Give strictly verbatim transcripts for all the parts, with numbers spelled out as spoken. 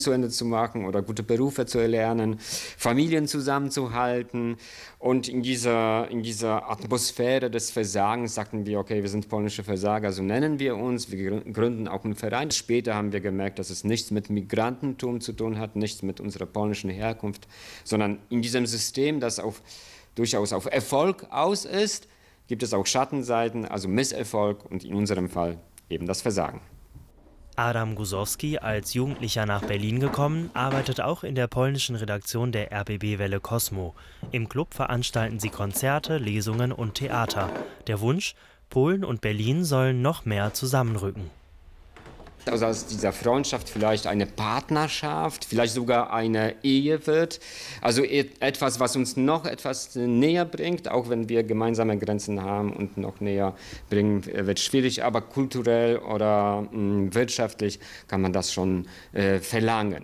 zu Ende zu machen oder gute Berufe zu erlernen, Familien zusammenzuhalten. Und in dieser, in dieser Atmosphäre des Versagens sagten wir, okay, wir sind polnische Versager, so nennen wir uns, wir gründen auch einen Verein. Später haben wir gemerkt, dass es nichts mit Migrantentum zu tun hat, nichts mit unserer polnischen Herkunft, sondern in diesem System, das auf, durchaus auf Erfolg aus ist, gibt es auch Schattenseiten, also Misserfolg und in unserem Fall eben das Versagen. Adam Gusowski, als Jugendlicher nach Berlin gekommen, arbeitet auch in der polnischen Redaktion der R B B-Welle Kosmo. Im Club veranstalten sie Konzerte, Lesungen und Theater. Der Wunsch, Polen und Berlin sollen noch mehr zusammenrücken. Also aus dieser Freundschaft vielleicht eine Partnerschaft, vielleicht sogar eine Ehe wird. Also etwas, was uns noch etwas näher bringt, auch wenn wir gemeinsame Grenzen haben und noch näher bringen, wird schwierig. Aber kulturell oder mh, wirtschaftlich kann man das schon äh, verlangen.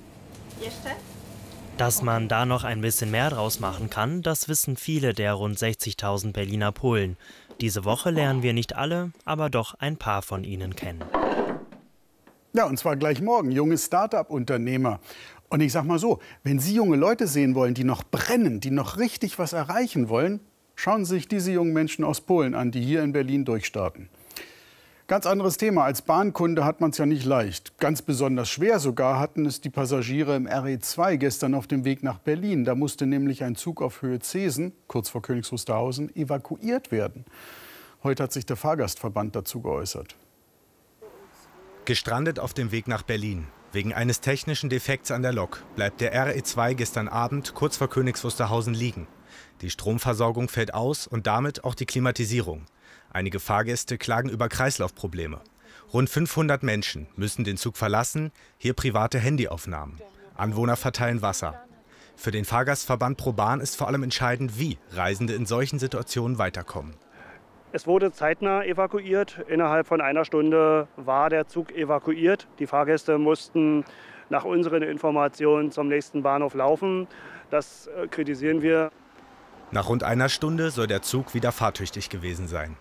Dass man da noch ein bisschen mehr draus machen kann, das wissen viele der rund sechzigtausend Berliner Polen. Diese Woche lernen wir nicht alle, aber doch ein paar von ihnen kennen. Ja, und zwar gleich morgen, junge Start-up-Unternehmer. Und ich sag mal so, wenn Sie junge Leute sehen wollen, die noch brennen, die noch richtig was erreichen wollen, schauen Sie sich diese jungen Menschen aus Polen an, die hier in Berlin durchstarten. Ganz anderes Thema. Als Bahnkunde hat man es ja nicht leicht. Ganz besonders schwer sogar hatten es die Passagiere im R E zwei gestern auf dem Weg nach Berlin. Da musste nämlich ein Zug auf Höhe Zesen, kurz vor Königs Wusterhausen, evakuiert werden. Heute hat sich der Fahrgastverband dazu geäußert. Gestrandet auf dem Weg nach Berlin. Wegen eines technischen Defekts an der Lok bleibt der R E zwei gestern Abend kurz vor Königs Wusterhausen liegen. Die Stromversorgung fällt aus und damit auch die Klimatisierung. Einige Fahrgäste klagen über Kreislaufprobleme. Rund fünfhundert Menschen müssen den Zug verlassen, hier private Handyaufnahmen. Anwohner verteilen Wasser. Für den Fahrgastverband ProBahn ist vor allem entscheidend, wie Reisende in solchen Situationen weiterkommen. Es wurde zeitnah evakuiert. Innerhalb von einer Stunde war der Zug evakuiert. Die Fahrgäste mussten nach unseren Informationen zum nächsten Bahnhof laufen. Das kritisieren wir. Nach rund einer Stunde soll der Zug wieder fahrtüchtig gewesen sein.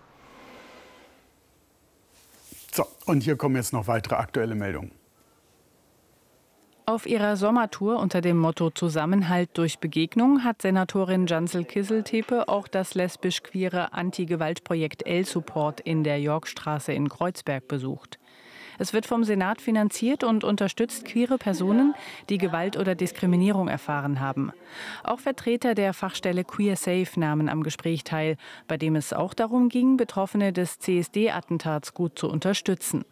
So, und hier kommen jetzt noch weitere aktuelle Meldungen. Auf ihrer Sommertour unter dem Motto Zusammenhalt durch Begegnung hat Senatorin Cancel Kisseltepe auch das lesbisch-queere Anti-Gewalt-Projekt L-Support in der Yorkstraße in Kreuzberg besucht. Es wird vom Senat finanziert und unterstützt queere Personen, die Gewalt oder Diskriminierung erfahren haben. Auch Vertreter der Fachstelle Queer Safe nahmen am Gespräch teil, bei dem es auch darum ging, Betroffene des C S D-Attentats gut zu unterstützen.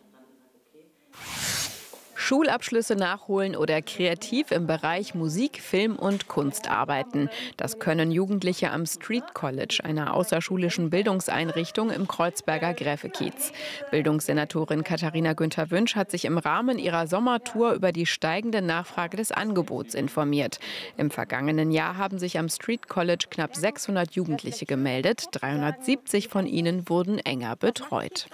Schulabschlüsse nachholen oder kreativ im Bereich Musik, Film und Kunst arbeiten. Das können Jugendliche am Street College, einer außerschulischen Bildungseinrichtung im Kreuzberger Gräfekiez. Bildungssenatorin Katharina Günther-Wünsch hat sich im Rahmen ihrer Sommertour über die steigende Nachfrage des Angebots informiert. Im vergangenen Jahr haben sich am Street College knapp sechshundert Jugendliche gemeldet. dreihundertsiebzig von ihnen wurden enger betreut.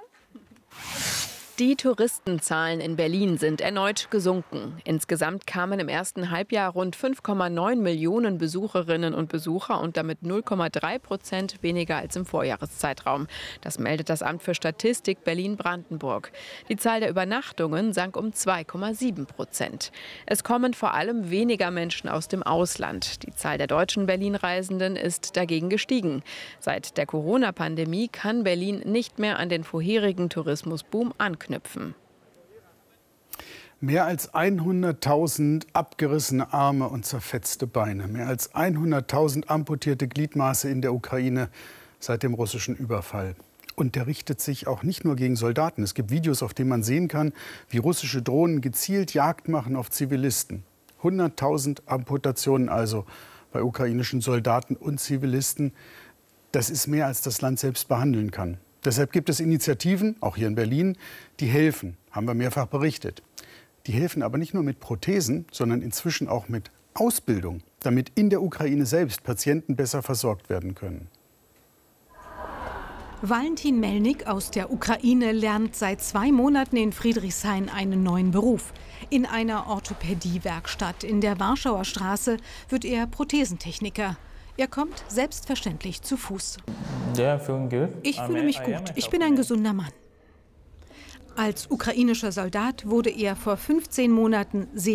Die Touristenzahlen in Berlin sind erneut gesunken. Insgesamt kamen im ersten Halbjahr rund fünf Komma neun Millionen Besucherinnen und Besucher und damit null Komma drei Prozent weniger als im Vorjahreszeitraum. Das meldet das Amt für Statistik Berlin-Brandenburg. Die Zahl der Übernachtungen sank um zwei Komma sieben Prozent. Es kommen vor allem weniger Menschen aus dem Ausland. Die Zahl der deutschen Berlin-Reisenden ist dagegen gestiegen. Seit der Corona-Pandemie kann Berlin nicht mehr an den vorherigen Tourismusboom anknüpfen. Knüpfen. Mehr als hunderttausend abgerissene Arme und zerfetzte Beine, mehr als hunderttausend amputierte Gliedmaße in der Ukraine seit dem russischen Überfall. Und der richtet sich auch nicht nur gegen Soldaten. Es gibt Videos, auf denen man sehen kann, wie russische Drohnen gezielt Jagd machen auf Zivilisten. hunderttausend Amputationen also bei ukrainischen Soldaten und Zivilisten. Das ist mehr, als das Land selbst behandeln kann. Deshalb gibt es Initiativen, auch hier in Berlin, die helfen, haben wir mehrfach berichtet. Die helfen aber nicht nur mit Prothesen, sondern inzwischen auch mit Ausbildung, damit in der Ukraine selbst Patienten besser versorgt werden können. Valentin Melnik aus der Ukraine lernt seit zwei Monaten in Friedrichshain einen neuen Beruf. In einer Orthopädiewerkstatt in der Warschauer Straße wird er Prothesentechniker. Er kommt selbstverständlich zu Fuß. Ich fühle mich gut. Ich bin ein gesunder Mann. Als ukrainischer Soldat wurde er vor fünfzehn Monaten